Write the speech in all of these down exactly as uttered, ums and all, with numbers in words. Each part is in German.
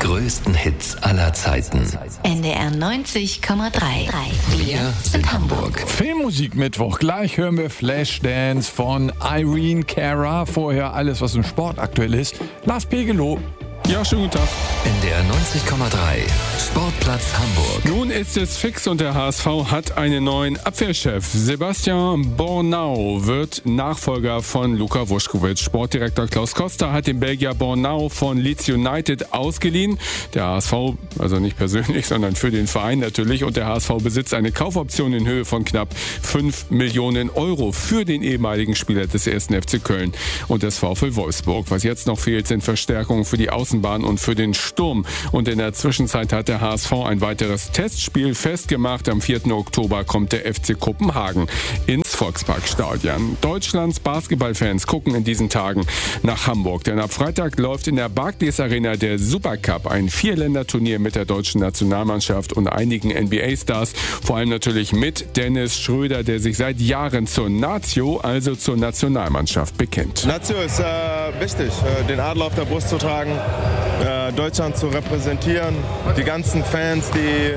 größten Hits aller Zeiten. N D R neunzig Komma drei. Wir sind Hamburg. Filmmusik Mittwoch. Gleich hören wir Flashdance von Irene Cara. Vorher alles, was im Sport aktuell ist. Lars Pegelow. Ja, schönen guten Tag. N D R neunzig Komma drei. Sportplatz Hamburg. Nun ist es fix und der H S V hat einen neuen Abwehrchef. Sebastian Bornau wird Nachfolger von Luka Vuskovic. Sportdirektor Klaus Costa hat den Belgier Bornau von Leeds United ausgeliehen. Der H S V, also nicht persönlich, sondern für den Verein natürlich. Und der H S V besitzt eine Kaufoption in Höhe von knapp fünf Millionen Euro für den ehemaligen Spieler des ersten F C Köln und des VfL Wolfsburg. Was jetzt noch fehlt, sind Verstärkungen für die Außenbahn und für den Sturm. Und in der Zwischenzeit hat der H S V ein weiteres Testspiel festgemacht. Am vierten Oktober kommt der F C Kopenhagen ins Volksparkstadion. Deutschlands Basketballfans gucken in diesen Tagen nach Hamburg, denn ab Freitag läuft in der Barclays Arena der Supercup, ein Vierländerturnier mit der deutschen Nationalmannschaft und einigen N B A-Stars, vor allem natürlich mit Dennis Schröder, der sich seit Jahren zur Nazio, also zur Nationalmannschaft, bekennt. Nazio ist äh, wichtig, äh, den Adler auf der Brust zu tragen, äh, Deutschland zu repräsentieren. Die ganzen Fans, die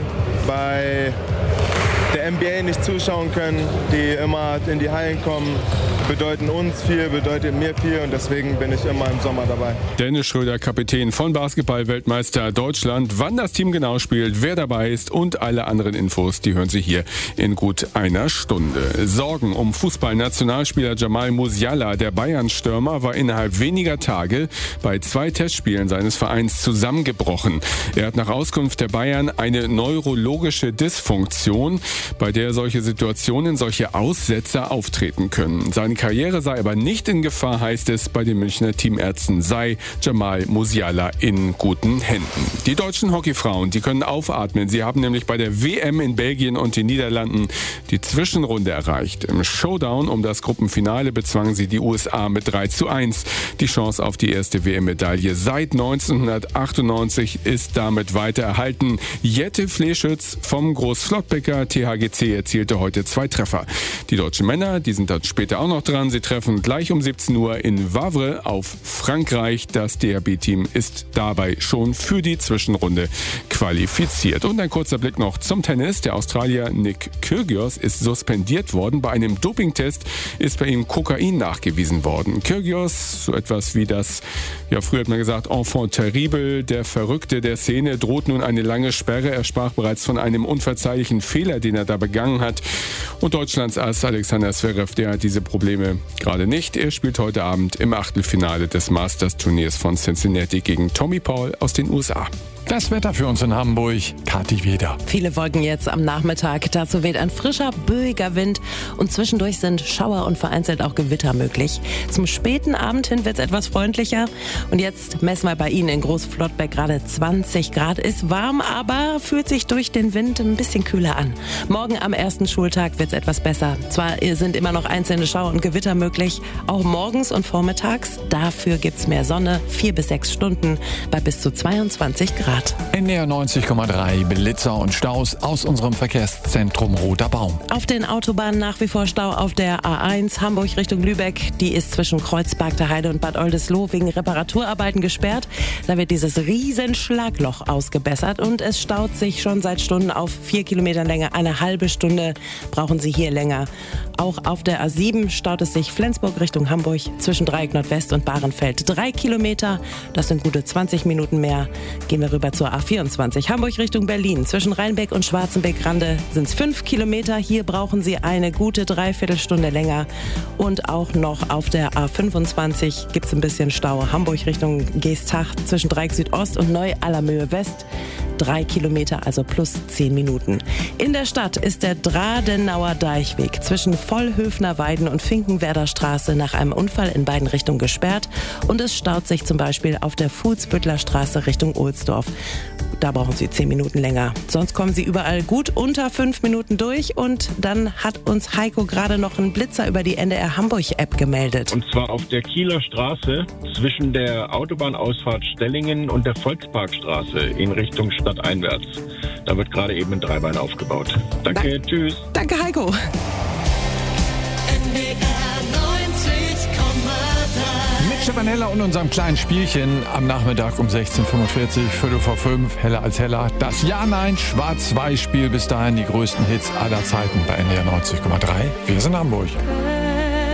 bei der N B A nicht zuschauen können, die immer in die Hallen kommen, bedeuten uns viel, bedeutet mir viel und deswegen bin ich immer im Sommer dabei. Dennis Schröder, Kapitän von Basketball-Weltmeister Deutschland. Wann das Team genau spielt, wer dabei ist und alle anderen Infos, die hören Sie hier in gut einer Stunde. Sorgen um Fußballnationalspieler Jamal Musiala, der Bayern-Stürmer, war innerhalb weniger Tage bei zwei Testspielen seines Vereins zusammengebrochen. Er hat nach Auskunft der Bayern eine neurologische Dysfunktion, bei der solche Situationen, solche Aussetzer auftreten können. Seine Karriere sei aber nicht in Gefahr, heißt es bei den Münchner Teamärzten, sei Jamal Musiala in guten Händen. Die deutschen Hockeyfrauen, die können aufatmen. Sie haben nämlich bei der W M in Belgien und den Niederlanden die Zwischenrunde erreicht. Im Showdown um das Gruppenfinale bezwangen sie die U S A mit drei zu eins. Die Chance auf die erste W M-Medaille seit neunzehnhundertachtundneunzig ist damit weiter erhalten. Jette Fleschütz vom Großflottbecker T H G C erzielte heute zwei Treffer. Die deutschen Männer, die sind dann später auch noch dran. Sie treffen gleich um siebzehn Uhr in Wavre auf Frankreich. Das D H B-Team ist dabei schon für die Zwischenrunde qualifiziert. Und ein kurzer Blick noch zum Tennis. Der Australier Nick Kyrgios ist suspendiert worden. Bei einem Dopingtest ist bei ihm Kokain nachgewiesen worden. Kyrgios, so etwas wie das, ja früher hat man gesagt, Enfant terrible, der Verrückte der Szene, droht nun eine lange Sperre. Er sprach bereits von einem unverzeihlichen Fehler, den er da begangen hat. Und Deutschlands Ass Alexander Zverev, der hat diese Probleme gerade nicht. Er spielt heute Abend im Achtelfinale des Masters-Turniers von Cincinnati gegen Tommy Paul aus den U S A. Das Wetter für uns in Hamburg, Kathi Weder. Viele Wolken jetzt am Nachmittag. Dazu weht ein frischer, böiger Wind und zwischendurch sind Schauer und vereinzelt auch Gewitter möglich. Zum späten Abend hin wird es etwas freundlicher. Und jetzt messen wir bei Ihnen in Großflottbeck gerade zwanzig Grad. Ist warm, aber fühlt sich durch den Wind ein bisschen kühler an. Morgen am ersten Schultag wird es etwas besser. Zwar sind immer noch einzelne Schauer und Gewitter möglich, auch morgens und vormittags. Dafür gibt es mehr Sonne, vier bis sechs Stunden bei bis zu zweiundzwanzig Grad. N D R neunzig Komma drei, Blitzer und Staus aus unserem Verkehrszentrum Roter Baum. Auf den Autobahnen nach wie vor Stau auf der A eins Hamburg Richtung Lübeck. Die ist zwischen Kreuzberg der Heide und Bad Oldesloe wegen Reparaturarbeiten gesperrt. Da wird dieses riesen Schlagloch ausgebessert und es staut sich schon seit Stunden auf vier Kilometern Länge. Eine halbe Stunde brauchen Sie hier länger. Auch auf der A sieben staut es sich Flensburg Richtung Hamburg zwischen Dreieck Nordwest und Bahrenfeld. Drei Kilometer, das sind gute zwanzig Minuten mehr. Gehen wir rüber zur A vierundzwanzig Hamburg Richtung Berlin. Zwischen Rheinbeck und Schwarzenbeck-Rande sind es fünf Kilometer. Hier brauchen Sie eine gute Dreiviertelstunde länger. Und auch noch auf der A fünfundzwanzig gibt es ein bisschen Stau. Hamburg Richtung Geestach zwischen Dreieck Südost und Neu-Allermöhe West. Drei Kilometer, also plus zehn Minuten. In der Stadt ist der Dradenauer Deichweg zwischen Vollhöfner Weiden und Finkenwerder Straße nach einem Unfall in beiden Richtungen gesperrt. Und es staut sich zum Beispiel auf der Fuhlsbüttler Straße Richtung Ohlsdorf. Da brauchen Sie zehn Minuten länger. Sonst kommen Sie überall gut unter fünf Minuten durch. Und dann hat uns Heiko gerade noch einen Blitzer über die N D R Hamburg-App gemeldet. Und zwar auf der Kieler Straße zwischen der Autobahnausfahrt Stellingen und der Volksparkstraße in Richtung stadteinwärts. Da wird gerade eben ein Dreibein aufgebaut. Danke, da- tschüss. Danke, Heiko. N D R neunzig Komma drei Stefan Heller und unserem kleinen Spielchen am Nachmittag um sechzehn Uhr fünfundvierzig, Viertel vor fünf, Heller als Heller. Das Ja-Nein-Schwarz-Weiß-Spiel bis dahin die größten Hits aller Zeiten bei N D R neunzig Komma drei. Wir sind Hamburg.